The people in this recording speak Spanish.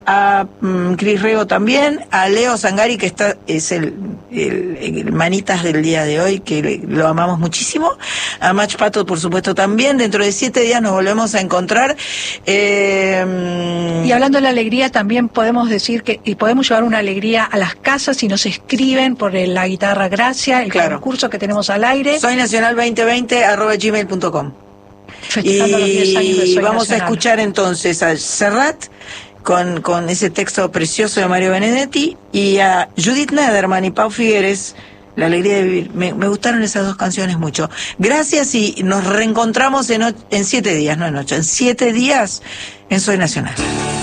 a Cris Rego también, a Leo Zangari, que es el manitas del día de hoy, que lo amamos muchísimo, a Mach Pato, por supuesto, también. Dentro de 7 días nos volvemos a encontrar. Y hablando de la alegría, también podemos decir que y podemos llevar una alegría a las casas y nos escriben por la guitarra Gracia, el concurso que tenemos al aire. soynacional2020@gmail.com. Festejando los 10 años de Soy vamos Nacional. a escuchar entonces a Serrat con ese texto precioso de Mario Benedetti, y a Judith Nederman y Pau Figueres, La alegría de vivir. Me gustaron esas dos canciones mucho. Gracias, y nos reencontramos en 7 días, no en 8, en 7 días en Soy Nacional.